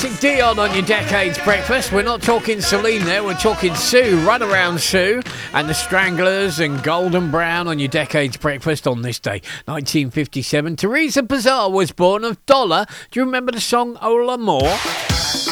classic Dion on your Decades Breakfast. We're not talking Celine there, we're talking Sue, Run Around Sue, and the Stranglers and Golden Brown on your Decades Breakfast on this day, 1957. Teresa Bazar was born of Dollar. Do you remember the song Ola Moore?